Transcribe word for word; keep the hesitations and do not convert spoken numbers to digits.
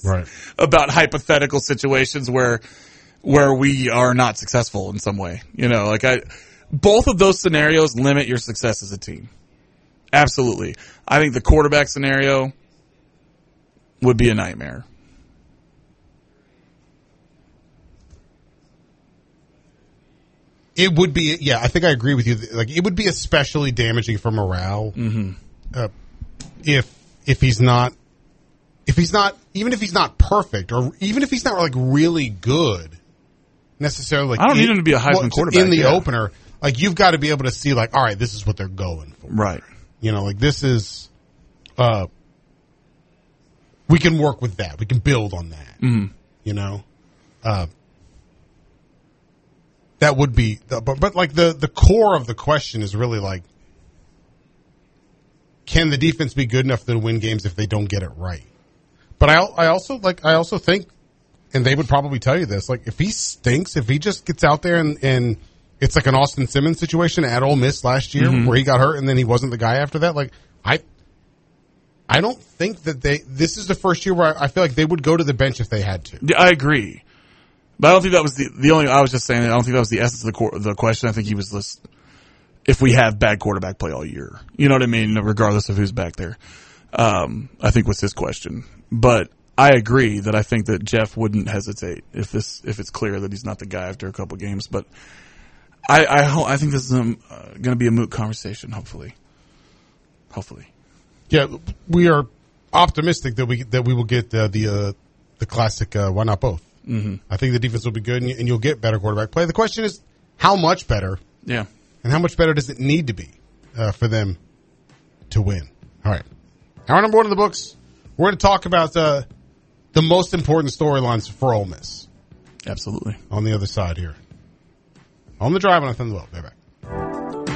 right. about hypothetical situations where where we are not successful in some way. You know, like I, both of those scenarios limit your success as a team. Absolutely. I think the quarterback scenario would be a nightmare. It would be, yeah, I think I agree with you. Like, it would be especially damaging for morale Mm-hmm. uh, if if he's not, if he's not, even if he's not perfect, or even if he's not like really good, necessarily. Like, I don't in, need him to be a Heisman well, quarterback in the yeah. opener. Like, you've got to be able to see, like, all right, this is what they're going for, right? You know, like this is, uh, we can work with that. We can build on that. Mm-hmm. You know, uh. That would be, but, but like the, the core of the question is really like, can the defense be good enough to win games if they don't get it right? But I, I also like, I also think, and they would probably tell you this, like if he stinks, if he just gets out there and, and it's like an Austin Simmons situation at Ole Miss last year mm-hmm. where he got hurt and then he wasn't the guy after that. Like I, I don't think that they, this is the first year where I, I feel like they would go to the bench if they had to. Yeah, I agree. But I don't think that was the, the only, I was just saying, I don't think that was the essence of the, cor- the question. I think he was just, if we have bad quarterback play all year. You know what I mean? Regardless of who's back there. Um, I think was his question. But I agree that I think that Jeff wouldn't hesitate if this, if it's clear that he's not the guy after a couple games. But I, I, ho- I think this is um, uh, going to be a moot conversation, hopefully. Hopefully. Yeah, we are optimistic that we, that we will get uh, the, uh, the classic, uh, why not both? Mm-hmm. I think the defense will be good, and, and you'll get better quarterback play. The question is, how much better? Yeah. And how much better does it need to be uh, for them to win? All right. Hour number one of the books. We're going to talk about uh, the most important storylines for Ole Miss. Absolutely. On the other side here. On the drive on a Thunder Well. Bye-bye.